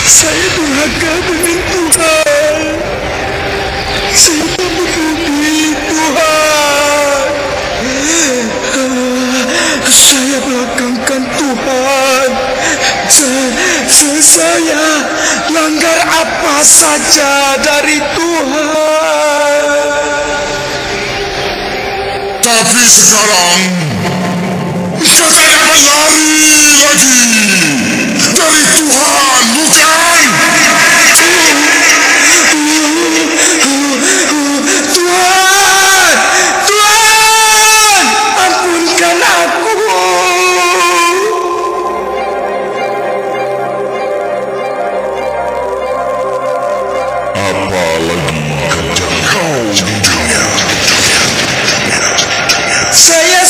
Saya durhaka dengan Tuhan. Saya tak peduli Tuhan. Saya belakangkan Tuhan. Saya langgar apa saja dari Tuhan. Tapi sekarang saya dapat lari lagi dari Tuhan, bukan? Tuhan, Tuhan, ampunkan aku. Apa lagi kerja kau di dunia? Saya